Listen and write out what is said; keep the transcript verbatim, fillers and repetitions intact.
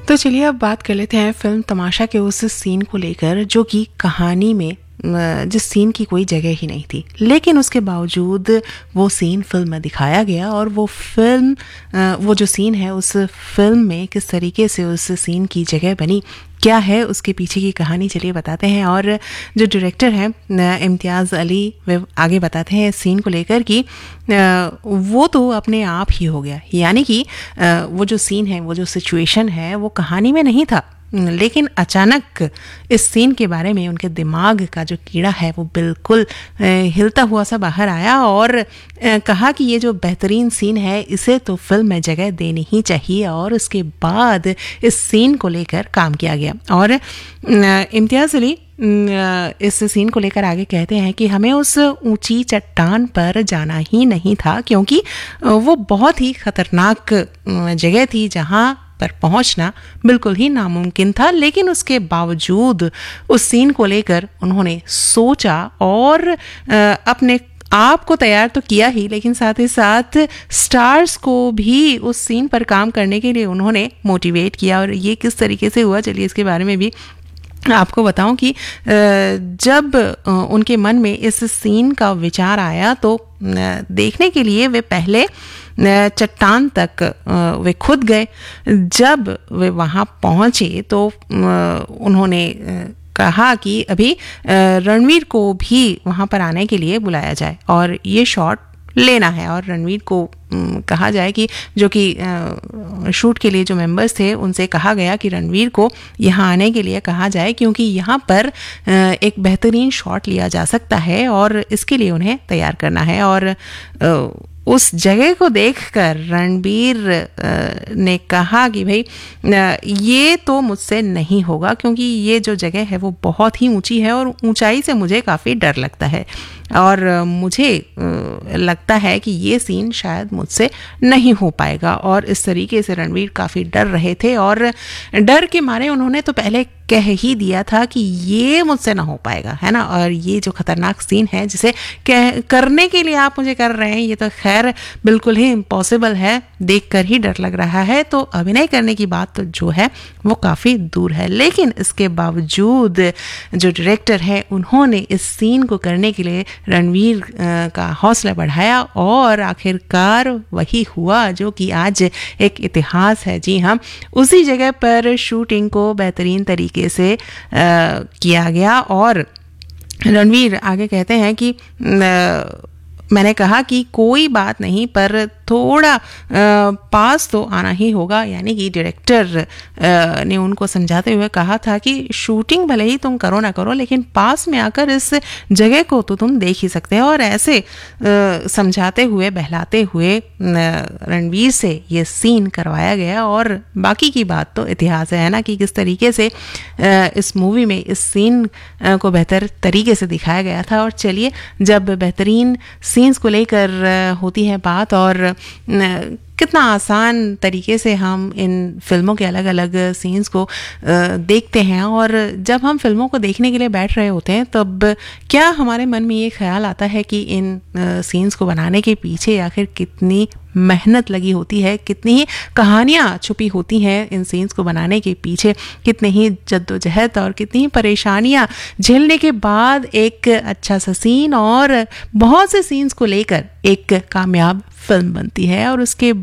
तो चलिए अब बात कर लेते हैं फिल्म तमाशा के उस सीन को लेकर जो कि कहानी में जिस सीन की कोई जगह ही नहीं थी, लेकिन उसके बावजूद वो सीन फिल्म में दिखाया गया और वो फिल्म वो जो सीन है उस फिल्म में किस तरीके से उस सीन की जगह बनी, क्या है उसके पीछे की कहानी, चलिए बताते हैं। और जो डायरेक्टर हैं इम्तियाज़ अली, वे आगे बताते हैं इस सीन को लेकर कि वो तो अपने आप ही हो गया, यानी कि वो जो सीन है, वो जो सिचुएशन है, वो कहानी में नहीं था, लेकिन अचानक इस सीन के बारे में उनके दिमाग का जो कीड़ा है वो बिल्कुल हिलता हुआ सा बाहर आया और कहा कि ये जो बेहतरीन सीन है इसे तो फिल्म में जगह देनी ही चाहिए। और उसके बाद इस सीन को लेकर काम किया गया और इम्तियाज़ अली इस सीन को लेकर आगे कहते हैं कि हमें उस ऊंची चट्टान पर जाना ही नहीं था, क्योंकि वो बहुत ही खतरनाक जगह थी जहां पर पहुंचना बिल्कुल ही नामुमकिन था। लेकिन उसके बावजूद उस सीन को लेकर उन्होंने सोचा और अपने आप को तैयार तो किया ही, लेकिन साथ ही साथ स्टार्स को भी उस सीन पर काम करने के लिए उन्होंने मोटिवेट किया। और ये किस तरीके से हुआ, चलिए इसके बारे में भी आपको बताऊं कि जब उनके मन में इस सीन का विचार आया तो देखने के लिए वे पहले चट्टान तक वे खुद गए। जब वे वहाँ पहुँचे तो उन्होंने कहा कि अभी रणवीर को भी वहाँ पर आने के लिए बुलाया जाए और ये शॉट लेना है। और रणवीर को कहा जाए कि जो कि शूट के लिए जो मेंबर्स थे उनसे कहा गया कि रणवीर को यहाँ आने के लिए कहा जाए, क्योंकि यहाँ पर एक बेहतरीन शॉट लिया जा सकता है और इसके लिए उन्हें तैयार करना है। और उस जगह को देखकर रणबीर ने कहा कि भाई ये तो मुझसे नहीं होगा, क्योंकि ये जो जगह है वो बहुत ही ऊंची है और ऊंचाई से मुझे काफ़ी डर लगता है और मुझे लगता है कि ये सीन शायद मुझसे नहीं हो पाएगा। और इस तरीके से रणबीर काफ़ी डर रहे थे और डर के मारे उन्होंने तो पहले कह ही दिया था कि ये मुझसे ना हो पाएगा, है ना। और ये जो खतरनाक सीन है जिसे कह करने के लिए आप मुझे कर रहे हैं, ये तो खैर बिल्कुल ही इम्पॉसिबल है, देखकर ही डर लग रहा है। तो अभिनय करने की बात तो जो है वो काफ़ी दूर है, लेकिन इसके बावजूद जो डायरेक्टर है उन्होंने इस सीन को करने के लिए रणवीर का हौसला बढ़ाया और आखिरकार वही हुआ जो कि आज एक इतिहास है। जी हाँ, उसी जगह पर शूटिंग को बेहतरीन तरीके से आ, किया गया। और रणवीर आगे कहते हैं कि आ, मैंने कहा कि कोई बात नहीं, पर थोड़ा आ, पास तो आना ही होगा, यानी कि डायरेक्टर ने उनको समझाते हुए कहा था कि शूटिंग भले ही तुम करो ना करो, लेकिन पास में आकर इस जगह को तो तुम देख ही सकते हो। और ऐसे आ, समझाते हुए बहलाते हुए रणवीर से ये सीन करवाया गया और बाकी की बात तो इतिहास है ना, कि किस तरीके से आ, इस मूवी में इस सीन को बेहतर तरीके से दिखाया गया था। और चलिए, जब बेहतरीन सीन्स को लेकर होती है बात और कितना आसान तरीके से हम इन फिल्मों के अलग अलग सीन्स को देखते हैं, और जब हम फिल्मों को देखने के लिए बैठ रहे होते हैं तब क्या हमारे मन में ये ख्याल आता है कि इन सीन्स को बनाने के पीछे आखिर कितनी मेहनत लगी होती है, कितनी ही कहानियाँ छुपी होती हैं इन सीन्स को बनाने के पीछे, कितनी ही जद्दोजहद और कितनी ही परेशानियाँ झेलने के बाद एक अच्छा सा सीन और बहुत से सीन्स को लेकर एक कामयाब फिल्म बनती है। और उसके